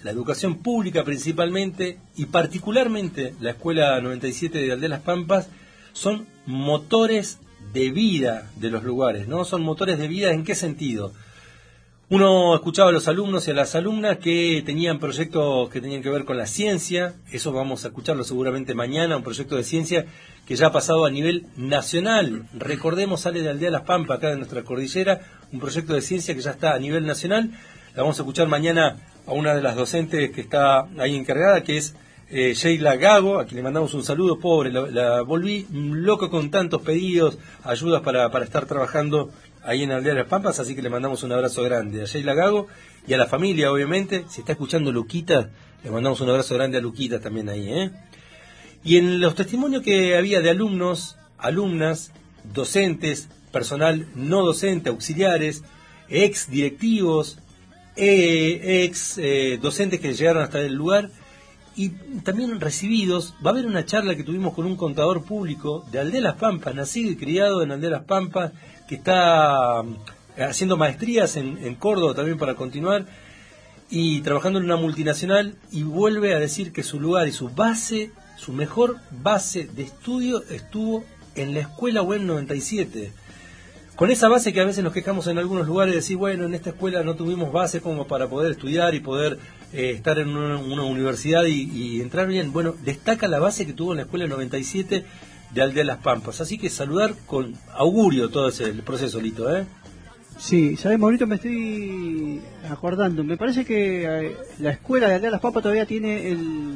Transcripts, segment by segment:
la educación pública principalmente, y particularmente la Escuela 97 de Aldea Las Pampas, son motores de vida de los lugares, ¿no? Son motores de vida, ¿en qué sentido? Uno escuchaba a los alumnos y a las alumnas que tenían proyectos que tenían que ver con la ciencia, eso vamos a escucharlo seguramente mañana, un proyecto de ciencia que ya ha pasado a nivel nacional. Recordemos, sale de Aldea Las Pampas, acá de nuestra cordillera, un proyecto de ciencia que ya está a nivel nacional. La vamos a escuchar mañana a una de las docentes que está ahí encargada, que es Sheila Gago, a quien le mandamos un saludo. Pobre, la volví loco con tantos pedidos, ayudas para estar trabajando ahí en Aldea Las Pampas, así que le mandamos un abrazo grande a Sheila Gago y a la familia, obviamente. Si está escuchando Luquita, le mandamos un abrazo grande a Luquita también ahí, Y en los testimonios que había de alumnos, alumnas, docentes, personal no docente, auxiliares, ex directivos, ex docentes que llegaron hasta el lugar, y también recibidos, va a haber una charla que tuvimos con un contador público de Aldea Las Pampas, nacido y criado en Aldea Las Pampas, que está haciendo maestrías en Córdoba también para continuar, y trabajando en una multinacional, y vuelve a decir que su lugar y su base, su mejor base de estudio estuvo en la Escuela UEM 97. Con esa base que a veces nos quejamos en algunos lugares de decir, bueno, en esta escuela no tuvimos base como para poder estudiar y poder estar en una universidad y entrar bien. Bueno, destaca la base que tuvo en la Escuela 97 de Aldea Las Pampas. Así que saludar con augurio todo ese proceso, Lito, Sí, sabes, Maurito, me estoy acordando. Me parece que la escuela de Aldea Las Pampas todavía tiene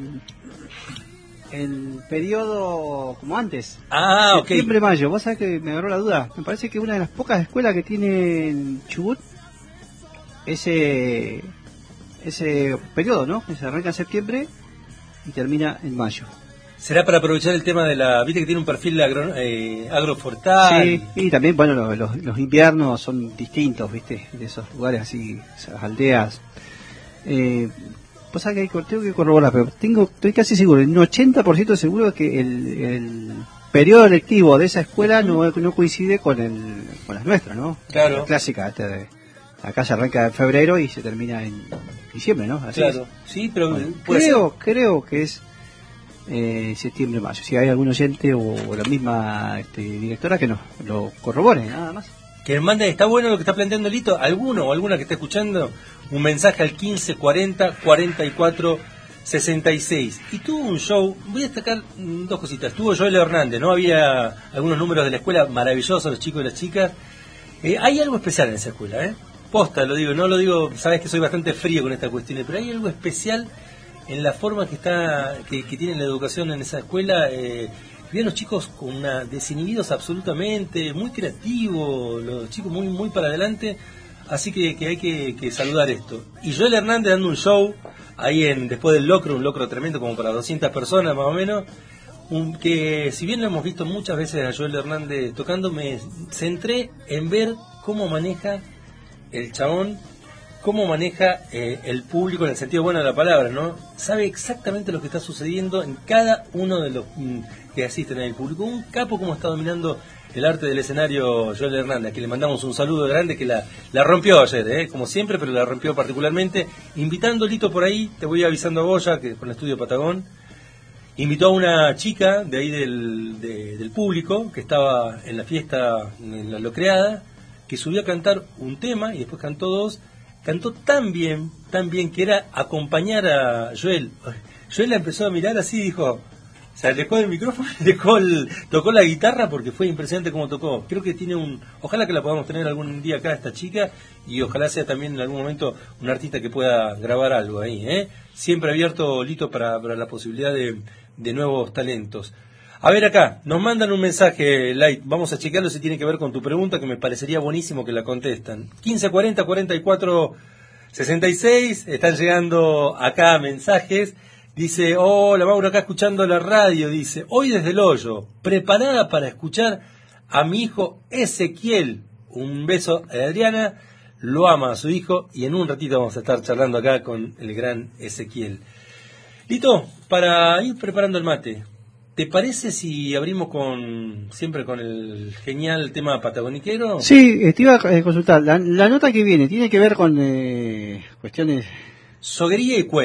el periodo como antes. Ok. Septiembre-mayo. Vos sabés que me agarró la duda. Me parece que una de las pocas escuelas que tiene en Chubut ese periodo, ¿no? Que se arranca en septiembre y termina en mayo. ¿Será para aprovechar el tema de la... Viste que tiene un perfil agroforestal? Sí, y también, bueno, los inviernos son distintos, ¿viste? De esos lugares así, esas aldeas. Pues hay que tengo que corroborar, pero estoy casi seguro, un 80% seguro que el periodo lectivo de esa escuela no coincide con las nuestras, ¿no? Claro. La clásica, acá se arranca en febrero y se termina en diciembre, ¿no? Así claro, es. Sí, pero Bueno, creo que es septiembre-mayo. Si hay algún oyente o la misma directora que nos lo corrobore, nada más. Que mande, está bueno lo que está planteando Lito, alguno o alguna que esté escuchando, un mensaje al 1540 44 66. Y tuvo un show, voy a destacar dos cositas. Tuvo Joel Hernández, ¿no? Había algunos números de la escuela maravillosos, los chicos y las chicas. Hay algo especial en esa escuela, Posta, lo digo, no lo digo, sabes que soy bastante frío con esta cuestión, pero hay algo especial en la forma que tiene la educación en esa escuela. Vi a los chicos desinhibidos absolutamente, muy creativos, los chicos muy muy para adelante, así que hay que saludar esto. Y Joel Hernández dando un show ahí después del locro, un locro tremendo como para 200 personas más o menos, que si bien lo hemos visto muchas veces a Joel Hernández tocando, me centré en ver cómo maneja el chabón, cómo maneja el público en el sentido bueno de la palabra, ¿no? Sabe exactamente lo que está sucediendo en cada uno de los que asisten al público. Un capo como está dominando el arte del escenario Joel Hernández, que le mandamos un saludo grande, que la rompió ayer, como siempre, pero la rompió particularmente. Invitando, Lito, por ahí, te voy avisando a vos ya, que con el estudio Patagón, invitó a una chica de ahí del público, que estaba en la fiesta, en la locreada, que subió a cantar un tema y después cantó dos. Cantó tan bien que era acompañar a Joel. Joel la empezó a mirar así y dijo, se alejó del micrófono, tocó la guitarra porque fue impresionante cómo tocó. Creo que ojalá que la podamos tener algún día acá esta chica, y ojalá sea también en algún momento un artista que pueda grabar algo ahí, Siempre abierto, Lito, para la posibilidad de nuevos talentos. A ver acá, nos mandan un mensaje, Light, vamos a chequearlo si tiene que ver con tu pregunta, que me parecería buenísimo que la contestan. 1540 44 66, están llegando acá mensajes. Dice, hola Mauro, acá escuchando la radio, dice, hoy desde el hoyo, preparada para escuchar a mi hijo Ezequiel. Un beso a Adriana, lo ama a su hijo, y en un ratito vamos a estar charlando acá con el gran Ezequiel. Lito, para ir preparando el mate, ¿te parece si abrimos siempre con el genial tema patagoniquero? Sí, te iba a consultar. La nota que viene tiene que ver con cuestiones... Soguería y cuero.